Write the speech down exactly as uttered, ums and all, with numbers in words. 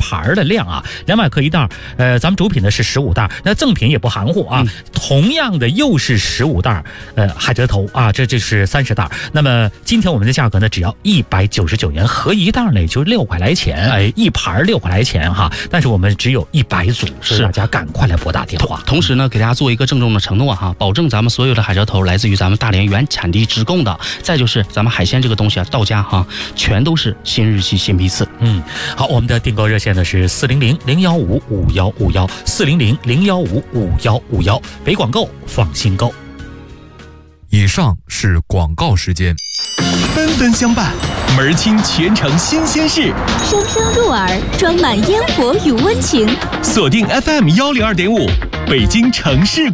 盘的量啊，两百克一袋。呃，咱们主品呢是十五袋，那赠品也不含糊啊，嗯、同样的又是十五袋，呃，海蜇头啊，这这是三十袋。那么今天我们的价格呢，只要一百九十九元，合一袋呢也就六块来钱，哎，一盘六块来钱哈。但是我们只有一百组，是大家赶快来拨打电话。 同时呢，给大家做一个郑重的承诺哈，保证咱们所有的海蜇头来自于咱们大连原产地直供的。再就是咱们海鲜这个东西啊，到家哈，全都是新日期、新批次。 嗯，好，我们的订购热线呢是四零零零幺五五幺五幺，四零零零幺五五幺五幺，北广购放心购。 以上是广告时间。 纷纷相伴，门清全城新鲜事， 声声入耳，装满烟火与温情。 锁定 F M 幺零二点五，北京城市。